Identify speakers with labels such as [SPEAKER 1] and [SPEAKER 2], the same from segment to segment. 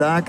[SPEAKER 1] Stark,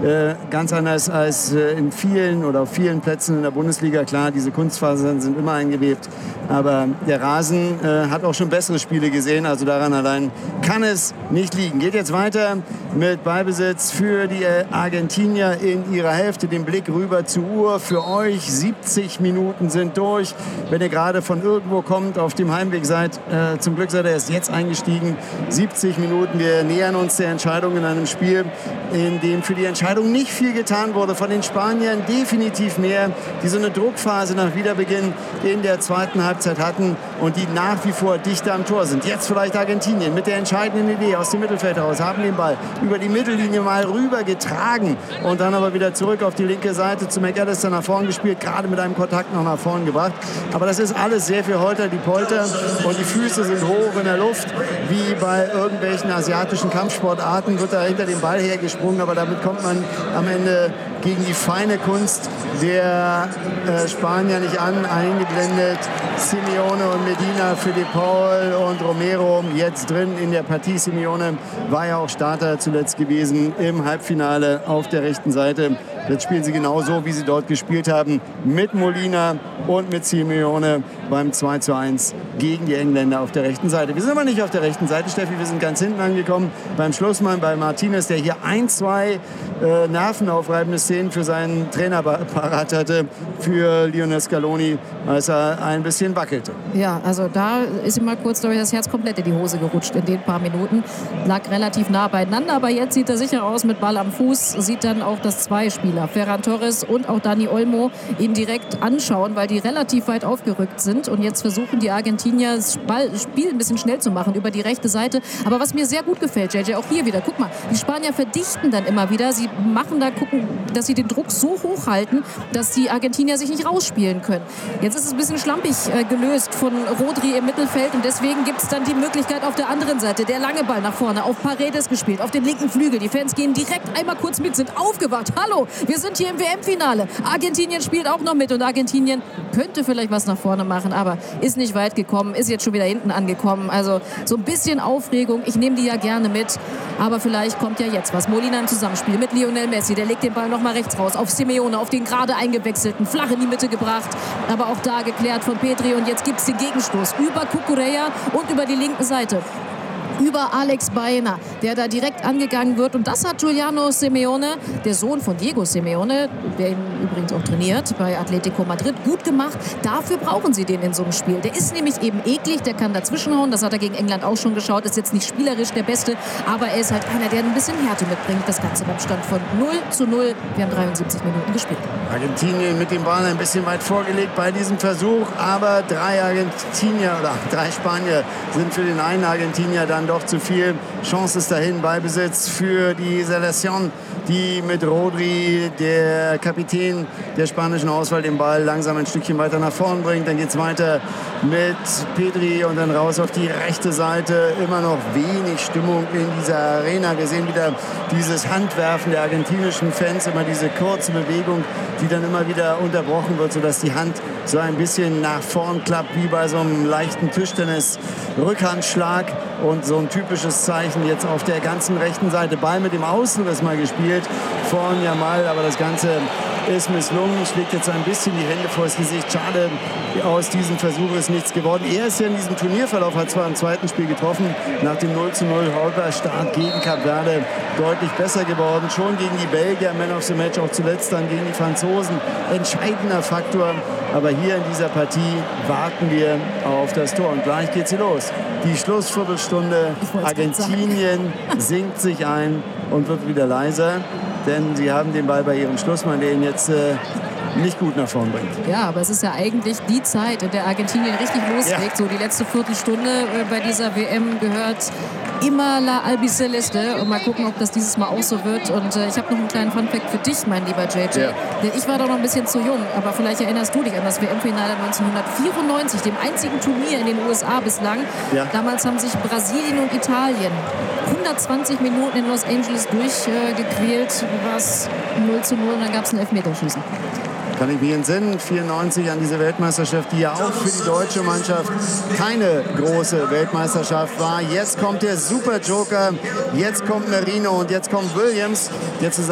[SPEAKER 1] ganz anders als in vielen oder auf vielen Plätzen in der Bundesliga. Klar, diese Kunstfasern sind immer eingewebt, aber der Rasen hat auch schon bessere Spiele gesehen, also daran allein kann es nicht liegen. Geht jetzt weiter mit Ballbesitz für die Argentinier in ihrer Hälfte, den Blick rüber zur Uhr. Für euch 70 Minuten sind durch. Wenn ihr gerade von irgendwo kommt, auf dem Heimweg seid, zum Glück seid ihr erst jetzt eingestiegen. 70 Minuten, wir nähern uns der Entscheidung in einem Spiel, in dem für die Entscheidung nicht viel getan wurde. Von den Spaniern definitiv mehr, die so eine Druckphase nach Wiederbeginn in der zweiten Halbzeit hatten und die nach wie vor dichter am Tor sind. Jetzt vielleicht Argentinien mit der entscheidenden Idee aus dem Mittelfeld heraus, haben den Ball über die Mittellinie mal rüber getragen und dann aber wieder zurück auf die linke Seite zu McAllister nach vorn gespielt, gerade mit einem Kontakt noch nach vorn gebracht. Aber das ist alles sehr viel Holter die Polter und die Füße sind hoch in der Luft, wie bei irgendwelchen asiatischen Kampfsportarten wird da hinter dem Ball hergesprungen, aber damit kommt man am Ende gegen die feine Kunst der Spanier nicht an. Eingeblendet Simeone und Medina für De Paul und Romero jetzt drin in der Partie. Simeone war ja auch Starter zuletzt gewesen im Halbfinale auf der rechten Seite. Jetzt spielen sie genauso, wie sie dort gespielt haben, mit Molina und mit Simeone beim 2:1 gegen die Engländer auf der rechten Seite. Wir sind aber nicht auf der rechten Seite, Steffi, wir sind ganz hinten angekommen beim Schlussmann, bei Martinez, der hier 2 nervenaufreibende Szenen für seinen Trainer parat hatte, für Lionel Scaloni, als er ein bisschen wackelte.
[SPEAKER 2] Ja, also da ist ihm mal kurz durch das Herz komplett in die Hose gerutscht in den paar Minuten. Lag relativ nah beieinander, aber jetzt sieht er sicher aus mit Ball am Fuß, sieht dann auch das Zwei-Spieler, Ferran Torres und auch Dani Olmo, ihn direkt anschauen, weil die relativ weit aufgerückt sind und jetzt versuchen die Argentinier das Spiel ein bisschen schnell zu machen über die rechte Seite. Aber was mir sehr gut gefällt, JJ, auch hier wieder, guck mal, die Spanier verdichten dann immer wieder, sie gucken, dass sie den Druck so hoch halten, dass die Argentinier sich nicht rausspielen können. Jetzt ist es ein bisschen schlampig gelöst von Rodri im Mittelfeld und deswegen gibt es dann die Möglichkeit auf der anderen Seite, der lange Ball nach vorne, auf Paredes gespielt, auf den linken Flügel. Die Fans gehen direkt einmal kurz mit, sind aufgewacht. Hallo, wir sind hier im WM-Finale. Argentinien spielt auch noch mit und Argentinien könnte vielleicht was nach vorne machen, aber ist nicht weit gekommen, ist jetzt schon wieder hinten angekommen. Also so ein bisschen Aufregung, ich nehme die ja gerne mit, aber vielleicht kommt ja jetzt was. Molina im Zusammenspiel mit Lionel Messi, der legt den Ball nochmal rechts raus auf Simeone, auf den gerade eingewechselten, flach in die Mitte gebracht, aber auch da geklärt von Pedri und jetzt gibt es den Gegenstoß über Cucurella und über die linke Seite. Über Alex Baena, der da direkt angegangen wird. Und das hat Giuliano Simeone, der Sohn von Diego Simeone, der ihn übrigens auch trainiert bei Atletico Madrid, gut gemacht. Dafür brauchen sie den in so einem Spiel. Der ist nämlich eben eklig, der kann dazwischenhauen. Das hat er gegen England auch schon geschaut. Ist jetzt nicht spielerisch der Beste, aber er ist halt einer, der ein bisschen Härte mitbringt. Das Ganze beim Stand von 0:0. Wir haben 73 Minuten gespielt.
[SPEAKER 1] Argentinien mit dem Ball ein bisschen weit vorgelegt bei diesem Versuch, aber 3 Spanier sind für den einen Argentinier dann doch zu viel. Chance ist dahin, Ballbesitz für die Selección, die mit Rodri, der Kapitän der spanischen Auswahl, den Ball langsam ein Stückchen weiter nach vorn bringt. Dann geht es weiter mit Pedri und dann raus auf die rechte Seite. Immer noch wenig Stimmung in dieser Arena. Wir sehen wieder dieses Handwerfen der argentinischen Fans, immer diese kurze Bewegung, die dann immer wieder unterbrochen wird, sodass die Hand so ein bisschen nach vorn klappt, wie bei so einem leichten Tischtennis-Rückhandschlag. Und so ein typisches Zeichen jetzt auf der ganzen rechten Seite. Ball mit dem Außenriss mal gespielt von Yamal, aber das Ganze ist misslungen. Schlägt jetzt ein bisschen die Hände vor das Gesicht. Schade, aus diesem Versuch ist nichts geworden. Er ist ja in diesem Turnierverlauf, hat zwar im zweiten Spiel getroffen, nach dem 0:0 Holper-Start gegen Kap Verde deutlich besser geworden. Schon gegen die Belgier, Man of the Match, auch zuletzt dann gegen die Franzosen. Entscheidender Faktor. Aber hier in dieser Partie warten wir auf das Tor. Und gleich geht sie los. Die Schlussviertelstunde. Argentinien sinkt sich ein und wird wieder leiser. Denn sie haben den Ball bei ihrem Schlussmann, der ihn jetzt nicht gut nach vorn bringt.
[SPEAKER 2] Ja, aber es ist ja eigentlich die Zeit, in der Argentinien richtig loslegt. Ja. So die letzte Viertelstunde bei dieser WM gehört immer La Albiceleste. Und mal gucken, ob das dieses Mal auch so wird. Und ich habe noch einen kleinen Funfact für dich, mein lieber JJ. Ja. Denn ich war doch noch ein bisschen zu jung. Aber vielleicht erinnerst du dich an das WM-Finale 1994, dem einzigen Turnier in den USA bislang. Ja. Damals haben sich Brasilien und Italien 120 Minuten in Los Angeles durchgequält. War es 0:0 und dann gab es ein Elfmeterschießen.
[SPEAKER 1] kann ich mich entsinnen, 94 an diese Weltmeisterschaft, die ja auch für die deutsche Mannschaft keine große Weltmeisterschaft war. Jetzt kommt der Super Joker, jetzt kommt Merino und jetzt kommt Williams, der zusammen